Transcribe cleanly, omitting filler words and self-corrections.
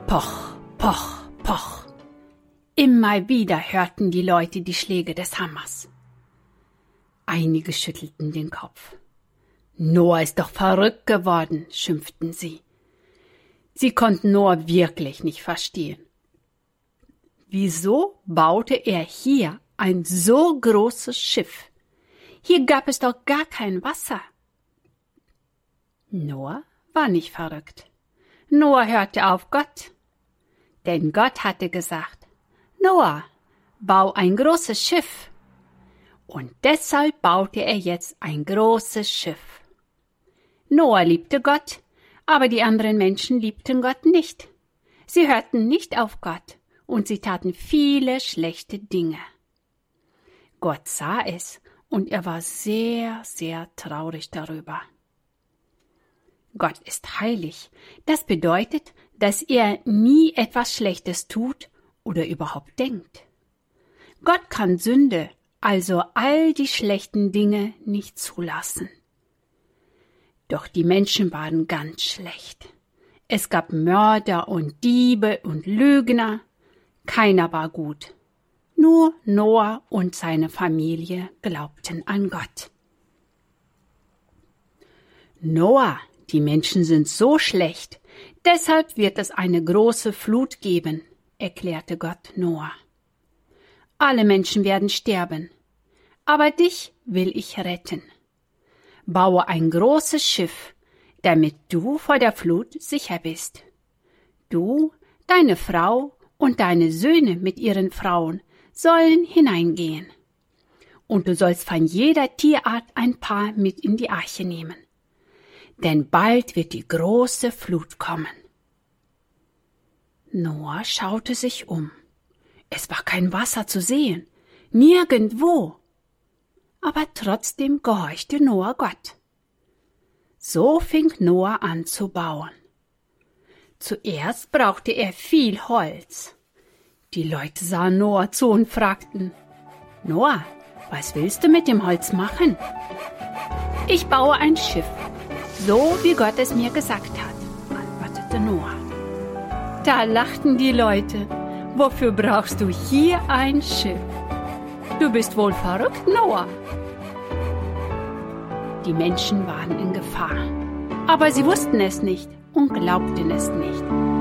Poch, poch, poch. Immer wieder hörten die Leute die Schläge des Hammers. Einige schüttelten den Kopf. Noah ist doch verrückt geworden, schimpften sie. Sie konnten Noah wirklich nicht verstehen. Wieso baute er hier ein so großes Schiff? Hier gab es doch gar kein Wasser. Noah war nicht verrückt. Noah hörte auf Gott. Denn Gott hatte gesagt, Noah, bau ein großes Schiff. Und deshalb baute er jetzt ein großes Schiff. Noah liebte Gott, aber die anderen Menschen liebten Gott nicht. Sie hörten nicht auf Gott und sie taten viele schlechte Dinge. Gott sah es und er war sehr, sehr traurig darüber. Gott ist heilig. Das bedeutet, dass er nie etwas Schlechtes tut oder überhaupt denkt. Gott kann Sünde, also all die schlechten Dinge, nicht zulassen. Doch die Menschen waren ganz schlecht. Es gab Mörder und Diebe und Lügner. Keiner war gut. Nur Noah und seine Familie glaubten an Gott. Noah, die Menschen sind so schlecht, deshalb wird es eine große Flut geben, erklärte Gott Noah. Alle Menschen werden sterben, aber dich will ich retten. Baue ein großes Schiff, damit du vor der Flut sicher bist. Du, deine Frau und deine Söhne mit ihren Frauen sollen hineingehen. Und du sollst von jeder Tierart ein paar mit in die Arche nehmen. Denn bald wird die große Flut kommen. Noah schaute sich um. Es war kein Wasser zu sehen, nirgendwo. Aber trotzdem gehorchte Noah Gott. So fing Noah an zu bauen. Zuerst brauchte er viel Holz. Die Leute sahen Noah zu und fragten, Noah, was willst du mit dem Holz machen? Ich baue ein Schiff, so wie Gott es mir gesagt hat, antwortete Noah. Da lachten die Leute, wofür brauchst du hier ein Schiff? Du bist wohl verrückt, Noah. Die Menschen waren in Gefahr, aber sie wussten es nicht und glaubten es nicht.